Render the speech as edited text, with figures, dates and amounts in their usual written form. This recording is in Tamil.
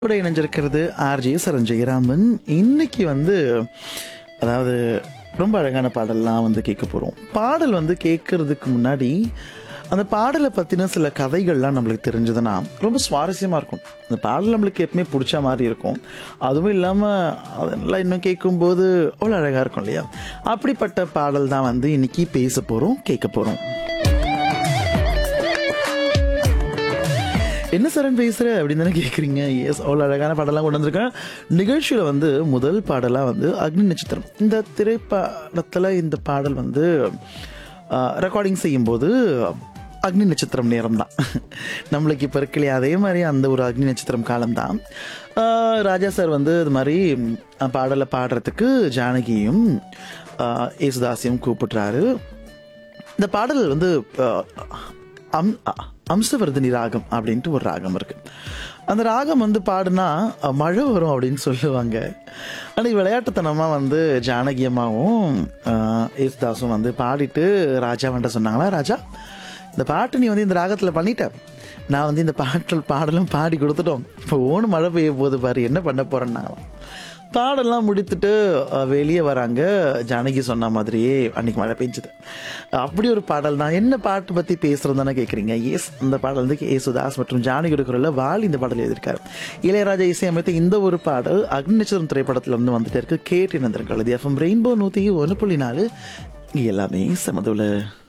கூட இணைஞ்சிருக்கிறது ஆர்ஜே சரஞ்சயராமன். இன்னைக்கு அதாவது ரொம்ப அழகான பாடல்லாம் கேட்க போகிறோம். பாடல் கேட்கறதுக்கு முன்னாடி அந்த பாடலை பற்றின சில கதைகள்லாம் நம்மளுக்கு தெரிஞ்சதுன்னா ரொம்ப சுவாரஸ்யமாக இருக்கும். அந்த பாடல் நம்மளுக்கு எப்பவுமே பிடிச்ச மாதிரி இருக்கும். அதுவும் இல்லாமல் அதெல்லாம் இன்னும் கேட்கும்போது அவ்வளோ அழகாக இருக்கும் இல்லையா? அப்படிப்பட்ட பாடல் தான் இன்னைக்கு பேச போகிறோம், கேட்க போகிறோம். என்ன சரண் பேசுகிற அப்படின்னு தானே கேட்குறீங்க. எஸ், அவ்வளோ அழகான பாடலாம் கொண்டு வந்திருக்கேன். நிகழ்ச்சியில் முதல் பாடலாக அக்னி நட்சத்திரம். இந்த திரைப்படத்தில் இந்த பாடல் ரெக்கார்டிங் செய்யும்போது அக்னி நட்சத்திரம் நேரம் தான் நம்மளுக்கு இப்போ இருக்கு இல்லையா? அதே மாதிரி அந்த ஒரு அக்னி நட்சத்திரம் காலம்தான். ராஜா சார் இது மாதிரி பாடலை பாடுறதுக்கு ஜானகியும் யேசுதாஸையும் கூப்பிடுறாரு. இந்த பாடல் அம்சவர்தினி ராகம் அப்படின்ட்டு ஒரு ராகம் இருக்கு. அந்த ராகம் பாடுனா மழை வரும் அப்படின்னு சொல்லுவாங்க. ஆனால் விளையாட்டுத்தனமாக ஜானகி அம்மாவும் யேசுதாஸும் பாடிட்டு ராஜாவன்ட்ட சொன்னாங்களா, ராஜா இந்த பாட்டு நீ இந்த ராகத்தில் பண்ணிட்ட, நான் இந்த பாடலும் பாடி கொடுத்துட்டோம், இப்போ ஓணும் மழை பெய்ய போது பாரு, என்ன பண்ண போறேன்னாங்களாம். பாடெல்லாம் முடித்துட்டு வெளியே வராங்க. ஜானகி சொன்ன மாதிரியே அன்னைக்கு மழை பெஞ்சுது. அப்படி ஒரு பாடல் தான். என்ன பாட்டு பற்றி பேசுகிறதானே கேட்குறீங்க? எஸ், இந்த பாடல் யேசுதாஸ் மற்றும் ஜானகி குரலில் வாலி இந்த பாடல் எழுதியிருக்காரு. இளையராஜா இசையமைத்த இந்த ஒரு பாடல் அக்னி நட்சத்திரம் திரைப்படத்தில் வந்துட்டு இருக்கு. கேட்டு நந்திரங்கள். இது FM ரெயின்போ 101.4. எல்லாமே சமதுல.